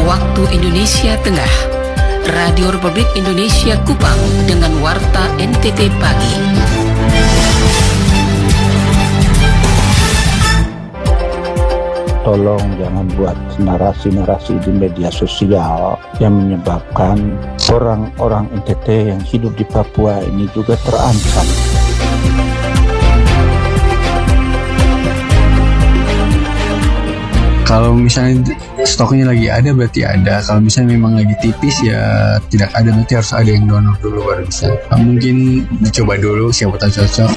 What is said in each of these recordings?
waktu Indonesia Tengah. Radio Republik Indonesia Kupang dengan Warta NTT Pagi. Tolong jangan buat narasi-narasi di media sosial yang menyebabkan orang-orang NTT yang hidup di Papua ini juga terancam. Kalau misalnya stoknya lagi ada berarti ada. Kalau misalnya memang lagi tipis ya tidak ada, berarti harus ada yang donor dulu baru bisa. Mungkin dicoba dulu siapa tahu cocok.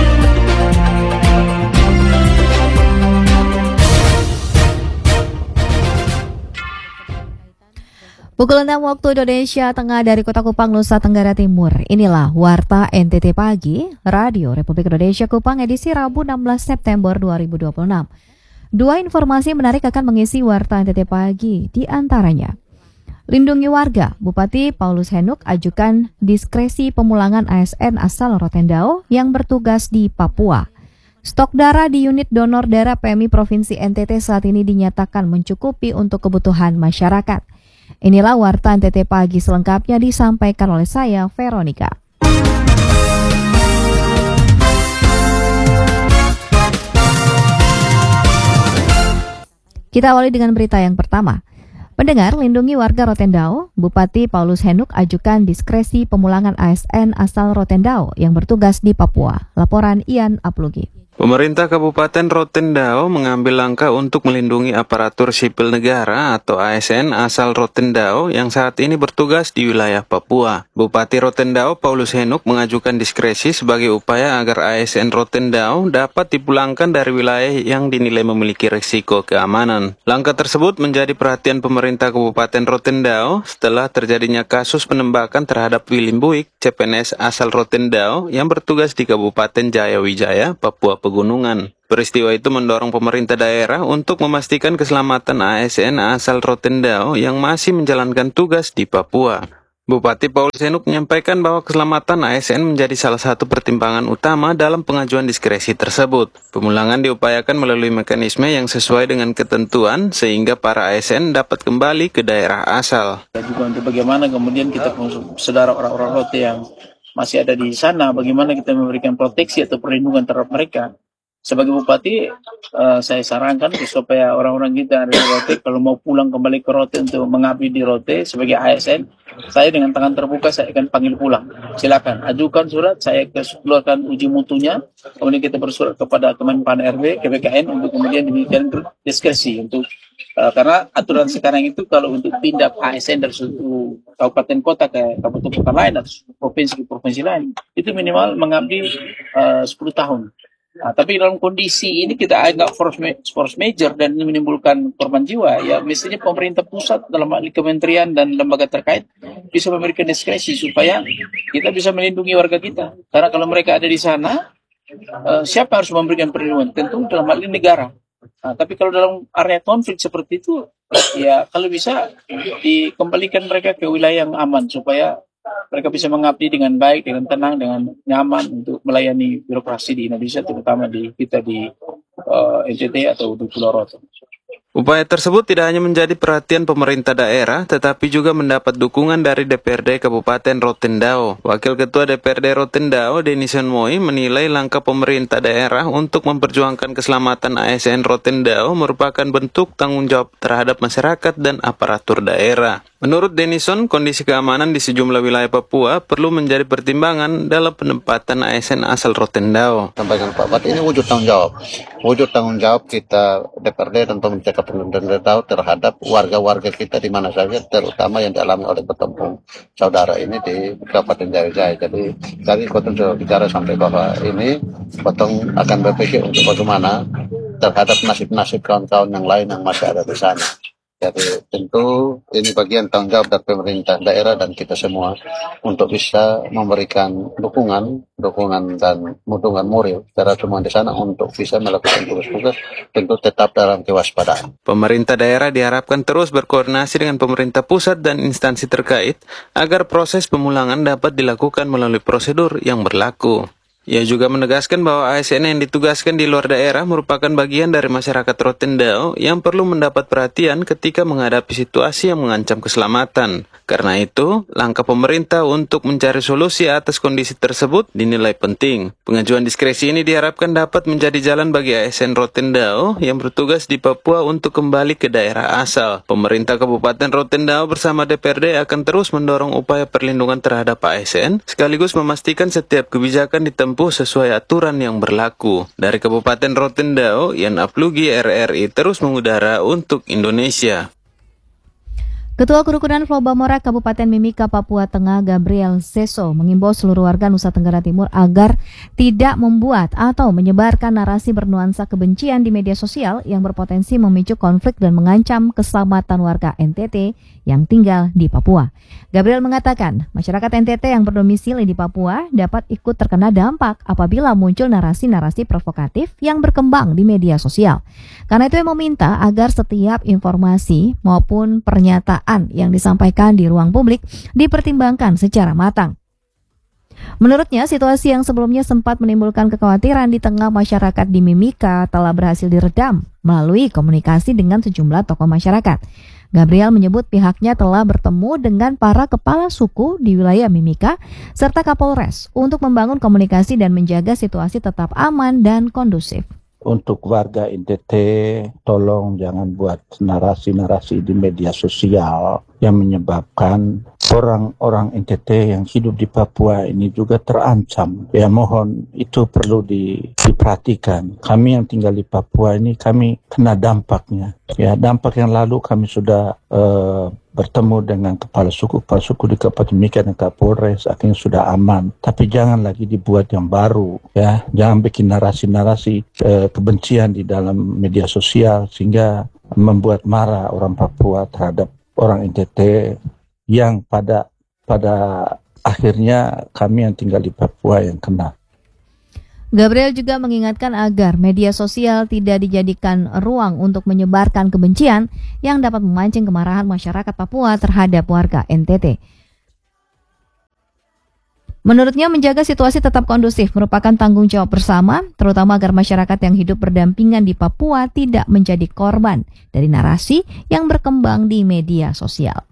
Pukul 6 waktu Indonesia Tengah dari Kota Kupang, Nusa Tenggara Timur. Inilah Warta NTT Pagi, Radio Republik Indonesia Kupang edisi Rabu 16 September 2026. Dua informasi menarik akan mengisi Warta NTT Pagi, di antaranya. Lindungi warga, Bupati Paulus Henuk ajukan diskresi pemulangan ASN asal Rotendao yang bertugas di Papua. Stok darah di unit donor darah PMI Provinsi NTT saat ini dinyatakan mencukupi untuk kebutuhan masyarakat. Inilah Warta NTT Pagi selengkapnya disampaikan oleh saya, Veronica. Kita awali dengan berita yang pertama. Pendengar, lindungi warga Rotendao, Bupati Paulus Henuk ajukan diskresi pemulangan ASN asal Rotendao yang bertugas di Papua. Laporan Ian Aplugi. Pemerintah Kabupaten Rotendao mengambil langkah untuk melindungi aparatur sipil negara atau ASN asal Rotendao yang saat ini bertugas di wilayah Papua. Bupati Rotendao Paulus Henuk mengajukan diskresi sebagai upaya agar ASN Rotendao dapat dipulangkan dari wilayah yang dinilai memiliki risiko keamanan. Langkah tersebut menjadi perhatian pemerintah Kabupaten Rotendao setelah terjadinya kasus penembakan terhadap William Buik, CPNS asal Rotendao yang bertugas di Kabupaten Jayawijaya, Papua Pegunungan. Peristiwa itu mendorong pemerintah daerah untuk memastikan keselamatan ASN asal Rotendao yang masih menjalankan tugas di Papua. Bupati Paulus Henuk menyampaikan bahwa keselamatan ASN menjadi salah satu pertimbangan utama dalam pengajuan diskresi tersebut. Pemulangan diupayakan melalui mekanisme yang sesuai dengan ketentuan sehingga para ASN dapat kembali ke daerah asal. Dan juga untuk bagaimana kemudian kita saudara orang-orang Rote yang masih ada di sana, bagaimana kita memberikan proteksi atau perlindungan terhadap mereka. Sebagai bupati, saya sarankan supaya orang-orang kita ada di Rote, kalau mau pulang kembali ke Rote untuk mengabdi di Rote sebagai ASN, saya dengan tangan terbuka saya akan panggil pulang. Silakan, ajukan surat, saya keluarkan uji mutunya, kemudian kita bersurat kepada Kemenpan RB, KBKN untuk kemudian diberikan diskresi untuk karena aturan sekarang itu kalau untuk pindah ASN dari suatu kabupaten kota ke kabupaten kota lain atau provinsi ke provinsi lain itu minimal mengabdi 10 tahun. Nah, tapi dalam kondisi ini kita agak force major dan ini menimbulkan korban jiwa, ya mestinya pemerintah pusat dalam hal kementerian dan lembaga terkait bisa memberikan diskresi supaya kita bisa melindungi warga kita. Karena kalau mereka ada di sana, siapa harus memberikan perlindungan? Tentu dalam hal ini negara. Nah, tapi kalau dalam area konflik seperti itu, ya kalau bisa dikembalikan mereka ke wilayah yang aman supaya mereka bisa mengabdi dengan baik, dengan tenang, dengan nyaman untuk melayani birokrasi di Indonesia, terutama di kita di NTT atau di Pulau Rote. Upaya tersebut tidak hanya menjadi perhatian pemerintah daerah, tetapi juga mendapat dukungan dari DPRD Kabupaten Rotendao. Wakil Ketua DPRD Rotendao, Denison Moi, menilai langkah pemerintah daerah untuk memperjuangkan keselamatan ASN Rotendao merupakan bentuk tanggung jawab terhadap masyarakat dan aparatur daerah. Menurut Denison, kondisi keamanan di sejumlah wilayah Papua perlu menjadi pertimbangan dalam penempatan ASN asal Rotendao. Sampaikan Pak Bupati, ini wujud tanggung jawab. Wujud tanggung jawab kita DPRD tentu mencegah Rotendao terhadap warga-warga kita di mana saja, terutama yang dialami oleh bertempung saudara ini di Kabupaten Jayawijaya. Jadi tadi Kotong sudah bicara sampai bahwa ini Kotong akan berpikir untuk bagaimana terhadap nasib-nasib kawan-kawan yang lain yang masih ada di sana. Jadi tentu ini bagian tanggung jawab dari pemerintah daerah dan kita semua untuk bisa memberikan dukungan dan dukungan moral secara semua di sana untuk bisa melakukan tugas-tugas tentu tetap dalam kewaspadaan. Pemerintah daerah diharapkan terus berkoordinasi dengan pemerintah pusat dan instansi terkait agar proses pemulangan dapat dilakukan melalui prosedur yang berlaku. Ia juga menegaskan bahwa ASN yang ditugaskan di luar daerah merupakan bagian dari masyarakat Rotendao yang perlu mendapat perhatian ketika menghadapi situasi yang mengancam keselamatan. Karena itu, langkah pemerintah untuk mencari solusi atas kondisi tersebut dinilai penting. Pengajuan diskresi ini diharapkan dapat menjadi jalan bagi ASN Rotendao yang bertugas di Papua untuk kembali ke daerah asal. Pemerintah Kabupaten Rotendao bersama DPRD akan terus mendorong upaya perlindungan terhadap ASN, sekaligus memastikan setiap kebijakan ditempuh sesuai aturan yang berlaku. Dari Kabupaten Rotendao, Yan Aplugi, RRI terus mengudara untuk Indonesia. Ketua Kerukunan Flobamora Kabupaten Mimika, Papua Tengah, Gabriel Seso, mengimbau seluruh warga Nusa Tenggara Timur agar tidak membuat atau menyebarkan narasi bernuansa kebencian di media sosial yang berpotensi memicu konflik dan mengancam keselamatan warga NTT yang tinggal di Papua. Gabriel mengatakan, masyarakat NTT yang berdomisili di Papua dapat ikut terkena dampak apabila muncul narasi-narasi provokatif yang berkembang di media sosial. Karena itu, ia meminta agar setiap informasi maupun pernyataan yang disampaikan di ruang publik dipertimbangkan secara matang. Menurutnya, situasi yang sebelumnya sempat menimbulkan kekhawatiran di tengah masyarakat di Mimika telah berhasil diredam melalui komunikasi dengan sejumlah tokoh masyarakat. Gabriel menyebut pihaknya telah bertemu dengan para kepala suku di wilayah Mimika serta Kapolres untuk membangun komunikasi dan menjaga situasi tetap aman dan kondusif. Untuk warga NTT, tolong jangan buat narasi-narasi di media sosial yang menyebabkan orang-orang NTT yang hidup di Papua ini juga terancam. Ya, mohon itu perlu diperhatikan. Kami yang tinggal di Papua ini, kami kena dampaknya. Ya, dampak yang lalu kami sudah bertemu dengan kepala suku di Kabupaten Mimika dan Kapolres, akhirnya sudah aman. Tapi jangan lagi dibuat yang baru, ya. Jangan bikin narasi-narasi kebencian di dalam media sosial sehingga membuat marah orang Papua terhadap orang NTT yang pada akhirnya kami yang tinggal di Papua yang kena. Gabriel juga mengingatkan agar media sosial tidak dijadikan ruang untuk menyebarkan kebencian yang dapat memancing kemarahan masyarakat Papua terhadap warga NTT. Menurutnya, menjaga situasi tetap kondusif merupakan tanggung jawab bersama, terutama agar masyarakat yang hidup berdampingan di Papua tidak menjadi korban dari narasi yang berkembang di media sosial.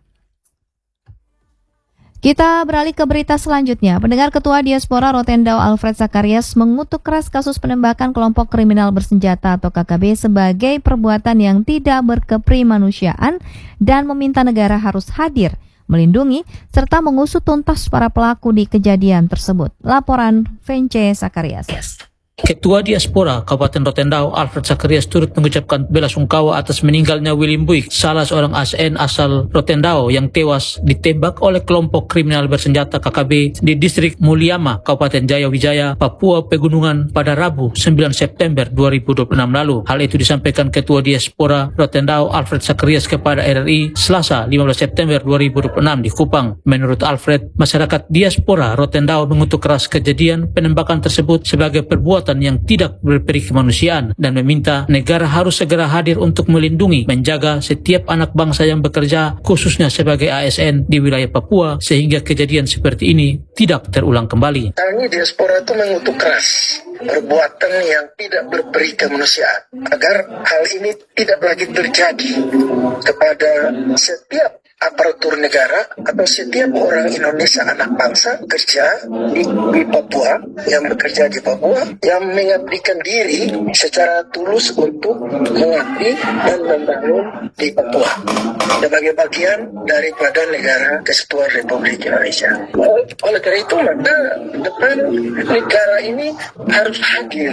Kita beralih ke berita selanjutnya. Pendengar, Ketua Diaspora Rotendao Alfred Zacharias mengutuk keras kasus penembakan kelompok kriminal bersenjata atau KKB sebagai perbuatan yang tidak berkeprimanusiaan dan meminta negara harus hadir, melindungi, serta mengusut tuntas para pelaku di kejadian tersebut. Laporan Vence Zacharias. Ketua Diaspora Kabupaten Rotendao Alfred Zacharias turut mengucapkan belasungkawa atas meninggalnya William Buick, salah seorang ASN asal Rotendao yang tewas ditembak oleh kelompok kriminal bersenjata KKB di distrik Muliama, Kabupaten Jayawijaya, Papua Pegunungan pada Rabu 9 September 2026 lalu. Hal itu disampaikan Ketua Diaspora Rotendao Alfred Zacharias kepada RRI Selasa 15 September 2026 di Kupang. Menurut Alfred, masyarakat Diaspora Rotendao mengutuk keras kejadian penembakan tersebut sebagai perbuatan yang tidak berperi kemanusiaan dan meminta negara harus segera hadir untuk melindungi, menjaga setiap anak bangsa yang bekerja khususnya sebagai ASN di wilayah Papua sehingga kejadian seperti ini tidak terulang kembali. Kami Diaspora itu mengutuk keras perbuatan yang tidak berperi kemanusiaan agar hal ini tidak lagi terjadi kepada setiap aparatur negara atau setiap orang Indonesia anak bangsa kerja di Papua, yang bekerja di Papua, yang mengabdikan diri secara tulus untuk mengabdi dan membangun di Papua sebagai bagian daripada negara Kesatuan Republik Indonesia. Oleh karena itu, maka depan negara ini harus hadir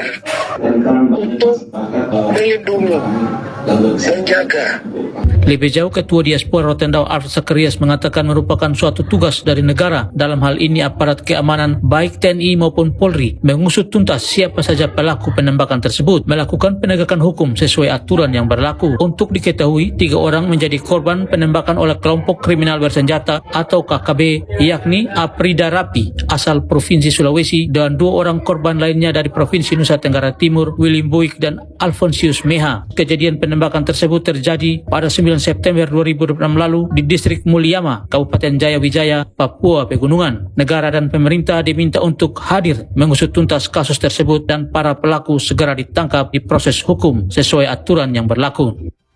untuk melindungi, menjaga. Lebih jauh, Ketua Diaspora Rotendao Alfred Zacharias mengatakan merupakan suatu tugas dari negara, dalam hal ini aparat keamanan baik TNI maupun Polri, mengusut tuntas siapa saja pelaku penembakan tersebut, melakukan penegakan hukum sesuai aturan yang berlaku. Untuk diketahui, 3 orang menjadi korban penembakan oleh kelompok kriminal bersenjata atau KKB, yakni Aprida Rapi asal Provinsi Sulawesi dan 2 orang korban lainnya dari Provinsi Nusa Tenggara Timur, William Buick dan Alfonsius Meha. Kejadian penembakan tersebut terjadi pada 9 September 2026 lalu di Distrik Mulyama, Kabupaten Jayawijaya, Papua Pegunungan. Negara dan pemerintah diminta untuk hadir mengusut tuntas kasus tersebut dan para pelaku segera ditangkap di proses hukum sesuai aturan yang berlaku.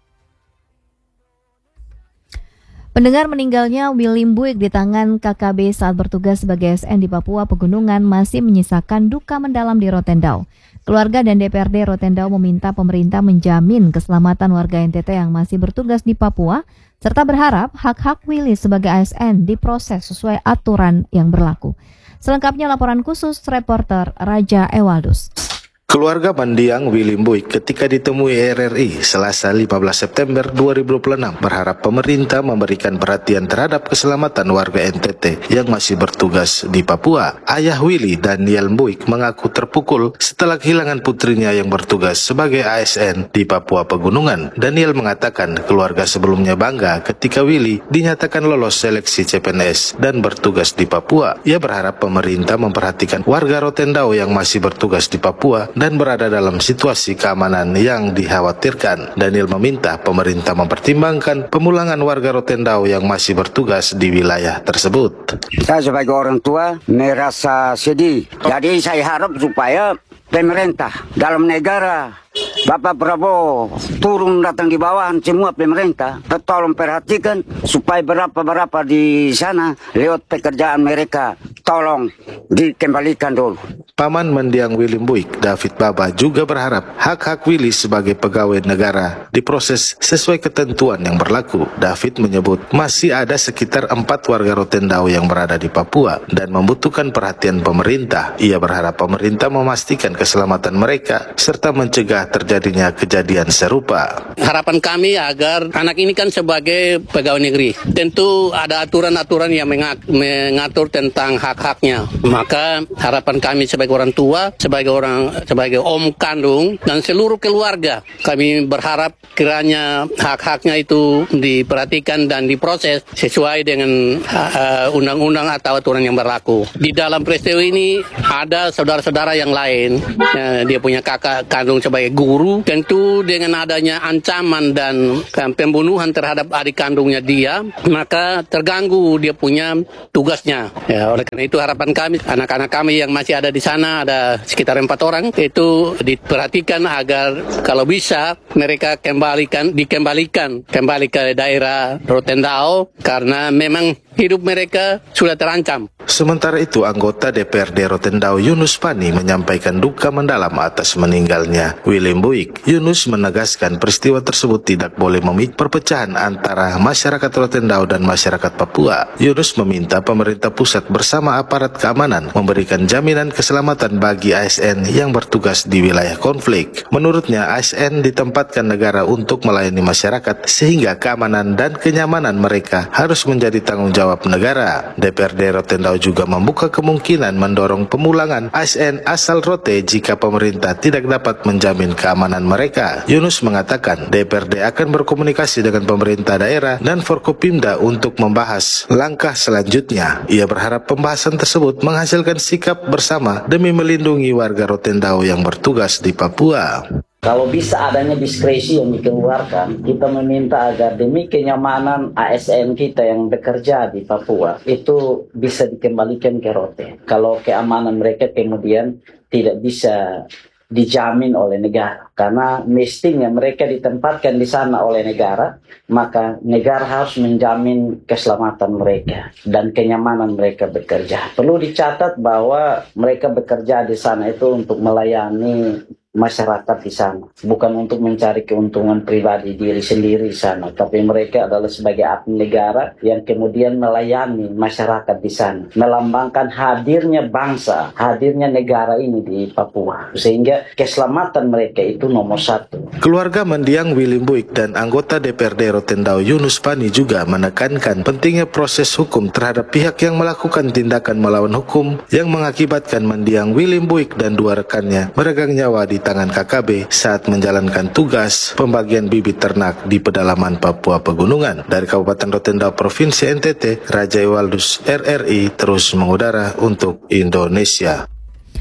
Pendengar, meninggalnya William Buick di tangan KKB saat bertugas sebagai ASN di Papua Pegunungan masih menyisakan duka mendalam di Rotendao. Keluarga dan DPRD Rotendao meminta pemerintah menjamin keselamatan warga NTT yang masih bertugas di Papua, serta berharap hak-hak Willy sebagai ASN diproses sesuai aturan yang berlaku. Selengkapnya laporan khusus reporter Raja Ewaldus. Keluarga mendiang William Buick ketika ditemui RRI Selasa 15 September 2026 berharap pemerintah memberikan perhatian terhadap keselamatan warga NTT yang masih bertugas di Papua. Ayah Willy, Daniel Buick, mengaku terpukul setelah kehilangan putrinya yang bertugas sebagai ASN di Papua Pegunungan. Daniel mengatakan keluarga sebelumnya bangga ketika Willy dinyatakan lolos seleksi CPNS dan bertugas di Papua. Ia berharap pemerintah memperhatikan warga Rotendao yang masih bertugas di Papua dan berada dalam situasi keamanan yang dikhawatirkan. Daniel meminta pemerintah mempertimbangkan pemulangan warga Rotendao yang masih bertugas di wilayah tersebut. Saya sebagai orang tua merasa sedih. Jadi saya harap supaya pemerintah dalam negara, Bapak Prabowo turun datang di bawah semua pemerintah, tolong perhatikan supaya berapa di sana lewat pekerjaan mereka, tolong dikembalikan dulu. Paman mendiang William Buick, David Baba, juga berharap hak-hak Willy sebagai pegawai negara diproses sesuai ketentuan yang berlaku. David menyebut masih ada sekitar 4 warga Rotendao yang berada di Papua dan membutuhkan perhatian pemerintah. Ia berharap pemerintah memastikan keselamatan mereka serta mencegah terjadinya kejadian serupa. Harapan kami agar anak ini kan sebagai pegawai negeri, tentu ada aturan-aturan yang mengatur tentang hak-haknya. Maka harapan kami sebagai orang tua, sebagai om kandung dan seluruh keluarga, kami berharap kiranya hak-haknya itu diperhatikan dan diproses sesuai dengan undang-undang atau aturan yang berlaku. Di dalam peristiwa ini ada saudara-saudara yang lain, dia punya kakak kandung sebagai guru, tentu dengan adanya ancaman dan pembunuhan terhadap adik kandungnya dia, maka terganggu dia punya tugasnya. Ya, oleh karena itu harapan kami, anak-anak kami yang masih ada di sana, ada sekitar 4 orang, itu diperhatikan agar kalau bisa mereka dikembalikan kembali ke daerah Rotendao karena memang hidup mereka sudah terancam. Sementara itu, anggota DPRD Rotendao Yunus Pani menyampaikan duka mendalam atas meninggalnya William Buick. Yunus menegaskan peristiwa tersebut tidak boleh memicu perpecahan antara masyarakat Rotendao dan masyarakat Papua. Yunus meminta pemerintah pusat bersama aparat keamanan memberikan jaminan keselamatan bagi ASN yang bertugas di wilayah konflik. Menurutnya, ASN ditempatkan negara untuk melayani masyarakat sehingga keamanan dan kenyamanan mereka harus menjadi tanggung jawab negara. DPRD Rotendao juga membuka kemungkinan mendorong pemulangan ASN asal Rote jika pemerintah tidak dapat menjamin keamanan mereka. Yunus mengatakan DPRD akan berkomunikasi dengan pemerintah daerah dan Forkopimda untuk membahas langkah selanjutnya. Ia berharap pembahasan tersebut menghasilkan sikap bersama demi melindungi warga Rotendao yang bertugas di Papua. Kalau bisa adanya diskresi yang dikeluarkan, kita meminta agar demi kenyamanan ASN kita yang bekerja di Papua itu bisa dikembalikan ke Rote. Kalau keamanan mereka kemudian tidak bisa dijamin oleh negara, karena mestinya mereka ditempatkan di sana oleh negara, maka negara harus menjamin keselamatan mereka dan kenyamanan mereka bekerja. Perlu dicatat bahwa mereka bekerja di sana itu untuk melayani masyarakat di sana, bukan untuk mencari keuntungan pribadi diri sendiri di sana, tapi mereka adalah sebagai abdi negara yang kemudian melayani masyarakat di sana, melambangkan hadirnya bangsa, hadirnya negara ini di Papua, sehingga keselamatan mereka itu nomor 1. Keluarga mendiang William Buick dan anggota DPRD Rotendao Yunus Pani juga menekankan pentingnya proses hukum terhadap pihak yang melakukan tindakan melawan hukum yang mengakibatkan mendiang William Buick dan 2 rekannya meregang nyawa di tangan KKB saat menjalankan tugas pembagian bibit ternak di pedalaman Papua Pegunungan. Dari Kabupaten Rotendao, Provinsi NTT, Raja Ewaldus, RRI terus mengudara untuk Indonesia.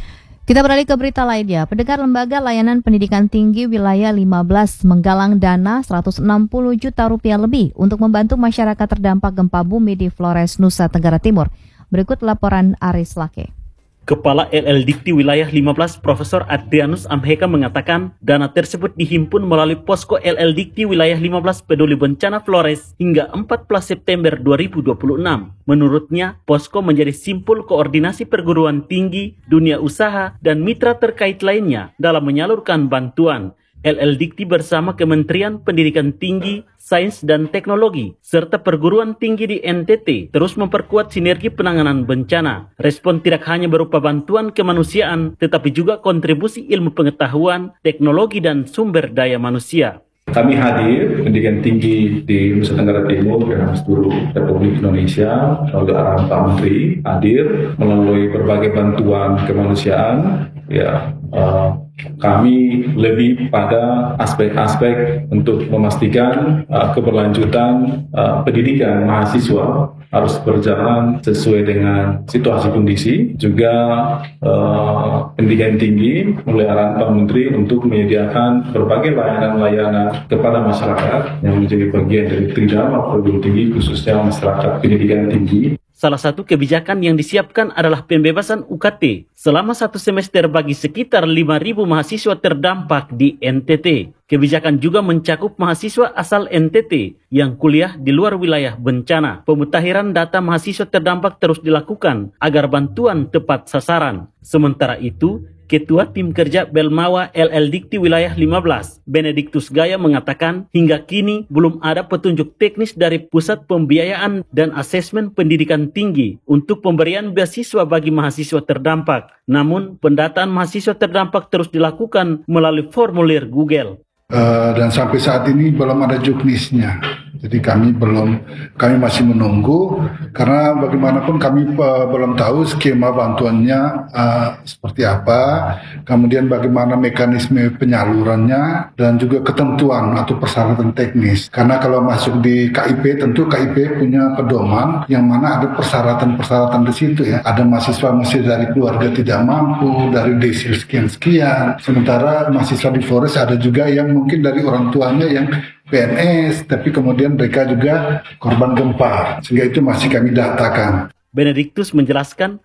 Kita beralih ke berita lainnya. Pendengar, Lembaga Layanan Pendidikan Tinggi Wilayah 15 menggalang dana 160 juta rupiah lebih untuk membantu masyarakat terdampak gempa bumi di Flores, Nusa Tenggara Timur. Berikut laporan Aris Lake. Kepala LL Dikti Wilayah 15 Profesor Adrianus Amheka mengatakan dana tersebut dihimpun melalui posko LL Dikti Wilayah 15 Peduli Bencana Flores hingga 14 September 2026. Menurutnya, posko menjadi simpul koordinasi perguruan tinggi, dunia usaha, dan mitra terkait lainnya dalam menyalurkan bantuan. LL Dikti bersama Kementerian Pendidikan Tinggi, Sains dan Teknologi, serta perguruan tinggi di NTT terus memperkuat sinergi penanganan bencana. Respon tidak hanya berupa bantuan kemanusiaan, tetapi juga kontribusi ilmu pengetahuan, teknologi, dan sumber daya manusia. Kami hadir, pendidikan tinggi di Nusa Tenggara Timur dan seluruh Republik Indonesia, melalui arahan Pak Menteri, hadir melalui berbagai bantuan kemanusiaan. Kami lebih pada aspek-aspek untuk memastikan keberlanjutan pendidikan mahasiswa harus berjalan sesuai dengan situasi kondisi. Juga pendidikan tinggi melalui arahan Pak Menteri untuk menyediakan berbagai layanan-layanan kepada masyarakat yang menjadi bagian dari tridharma perguruan tinggi, khususnya masyarakat pendidikan tinggi. Salah satu kebijakan yang disiapkan adalah pembebasan UKT selama 1 semester bagi sekitar 5.000 mahasiswa terdampak di NTT. Kebijakan juga mencakup mahasiswa asal NTT yang kuliah di luar wilayah bencana. Pemutakhiran data mahasiswa terdampak terus dilakukan agar bantuan tepat sasaran. Sementara itu, Ketua Tim Kerja Belmawa LL Dikti Wilayah 15, Benediktus Gaya mengatakan hingga kini belum ada petunjuk teknis dari Pusat Pembiayaan dan Asesmen Pendidikan Tinggi untuk pemberian beasiswa bagi mahasiswa terdampak. Namun, pendataan mahasiswa terdampak terus dilakukan melalui formulir Google. Dan sampai saat ini belum ada juknisnya. Jadi kami masih menunggu karena bagaimanapun kami belum tahu skema bantuannya seperti apa, kemudian bagaimana mekanisme penyalurannya dan juga ketentuan atau persyaratan teknis. Karena kalau masuk di KIP tentu KIP punya pedoman yang mana ada persyaratan-persyaratan di situ ya. Ada mahasiswa dari keluarga tidak mampu, dari desil sekian-sekian. Sementara mahasiswa di Flores ada juga yang mungkin dari orang tuanya yang PNS, tapi kemudian mereka juga korban gempa, sehingga itu masih kami datakan. Benediktus menjelaskan